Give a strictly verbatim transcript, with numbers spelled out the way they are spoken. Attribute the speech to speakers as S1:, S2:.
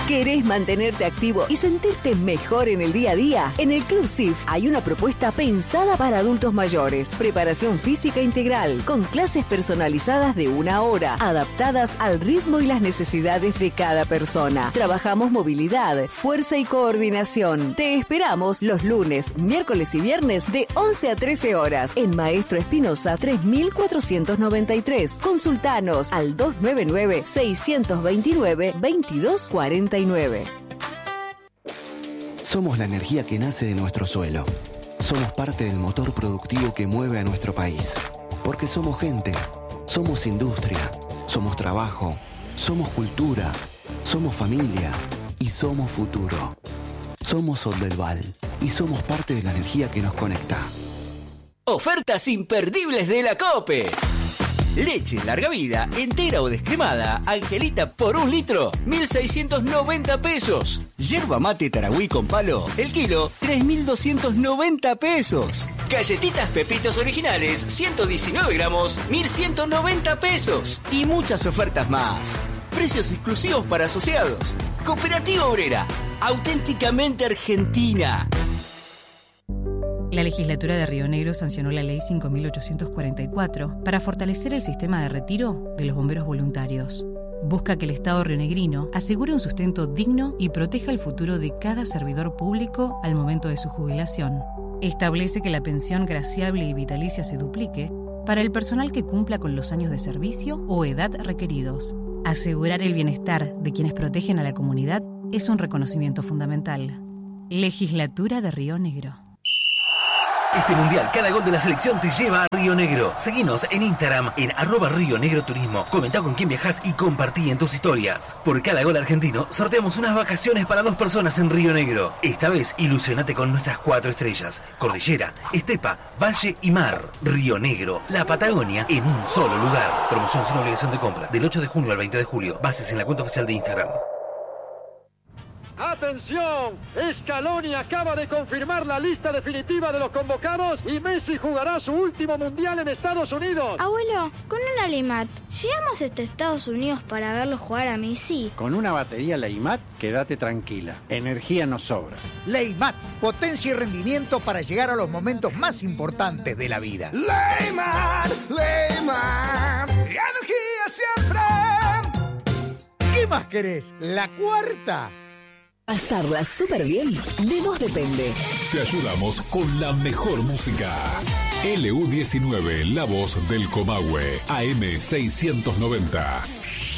S1: ¿Querés mantenerte activo y sentirte mejor en el día a día? En el Club S I F hay una propuesta pensada para adultos mayores. Preparación física integral, con clases personalizadas de una hora, adaptadas al ritmo y las necesidades de cada persona. Trabajamos movilidad, fuerza y coordinación. Te esperamos los lunes, miércoles y viernes de once a trece horas en Maestro Espinosa tres mil cuatrocientos noventa y tres. Consultanos al dos nueve nueve, seis dos nueve, veintidós cuarenta y nueve.
S2: Somos la energía que nace de nuestro suelo. Somos parte del motor productivo que mueve a nuestro país. Porque somos gente, somos industria, somos trabajo, somos cultura, somos familia y somos futuro. Somos Sol del Val y somos parte de la energía que nos conecta.
S3: Ofertas imperdibles de la COPE. Leche larga vida, entera o descremada, Angelita por un litro, mil seiscientos noventa pesos. Yerba mate Taragüí con palo, el kilo, tres mil doscientos noventa pesos. Galletitas Pepitos originales, ciento diecinueve gramos, mil ciento noventa pesos. Y muchas ofertas más. Precios exclusivos para asociados. Cooperativa Obrera, auténticamente argentina.
S4: La legislatura de Río Negro sancionó la Ley cinco mil ochocientos cuarenta y cuatro para fortalecer el sistema de retiro de los bomberos voluntarios. Busca que el Estado rionegrino asegure un sustento digno y proteja el futuro de cada servidor público al momento de su jubilación. Establece que la pensión graciable y vitalicia se duplique para el personal que cumpla con los años de servicio o edad requeridos. Asegurar el bienestar de quienes protegen a la comunidad es un reconocimiento fundamental. Legislatura de Río Negro.
S5: Este mundial, cada gol de la selección te lleva a Río Negro. Seguinos en Instagram en arroba Río Negro Turismo. Comentá con quién viajás y compartí en tus historias. Por cada gol argentino, sorteamos unas vacaciones para dos personas en Río Negro. Esta vez, ilusionate con nuestras cuatro estrellas: cordillera, estepa, valle y mar. Río Negro, la Patagonia en un solo lugar. Promoción sin obligación de compra, del ocho de junio al veinte de julio. Bases en la cuenta oficial de Instagram.
S6: ¡Atención! Scaloni acaba de confirmar la lista definitiva de los convocados y Messi jugará su último mundial en Estados Unidos.
S7: Abuelo, con una Leimat, ¿llegamos hasta Estados Unidos para verlo jugar a Messi?
S8: Con una batería Leimat, quédate tranquila. Energía nos sobra.
S9: Leimat, potencia y rendimiento para llegar a los momentos más importantes de la vida.
S10: Leimat, Leimat, energía siempre.
S9: ¿Qué más querés? ¿La cuarta?
S1: Pasarla súper bien, de vos depende.
S11: Te ayudamos con la mejor música. L U diecinueve, la voz del Comahue, A M seiscientos noventa.